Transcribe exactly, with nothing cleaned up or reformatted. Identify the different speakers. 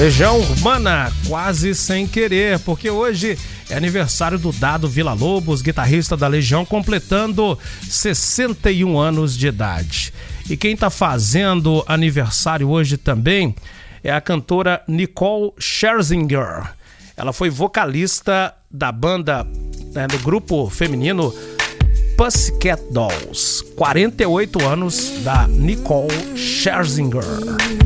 Speaker 1: Legião Urbana, quase sem querer, porque hoje é aniversário do Dado Villa-Lobos, guitarrista da Legião, completando sessenta e um anos de idade. E quem tá fazendo aniversário hoje também é a cantora Nicole Scherzinger. Ela foi vocalista da banda, né, do grupo feminino Pussycat Dolls. quarenta e oito anos da Nicole Scherzinger.